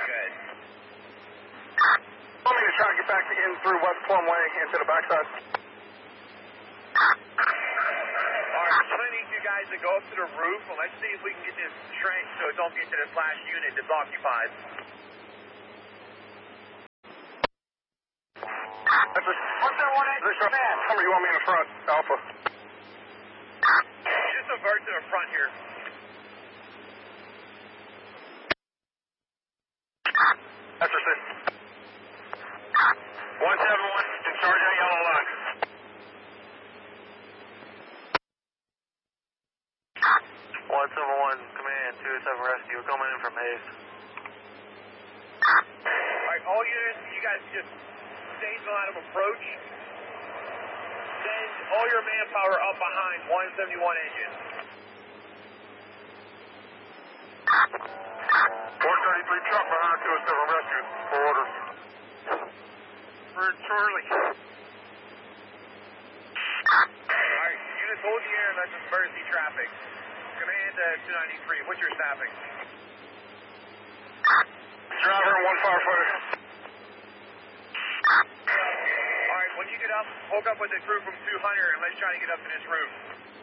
good. Want me to try to get back in through West Plum Way into the backside? Alright, I'm going to need you guys to go up to the roof, and let's see if we can get this trench so it don't get to this last unit that's occupied. What's that 1-8 man? Number, you want me in the front, Alpha? Just avert to the front here. After 6. 171, in charge of yellow line. 171, command, 207 rescue, coming in from Hayes. Alright, all units, you guys just stay in the line of approach. Send all your manpower up behind 171 engine. 433 truck behind 207 rescue. For orders. For Charlie. Alright, units hold the air and let's disperse the traffic. Command 293, what's your staffing? Driver and 1 firefighter. Alright, when you get up, hook up with the crew from 200 and let's try to get up to this roof.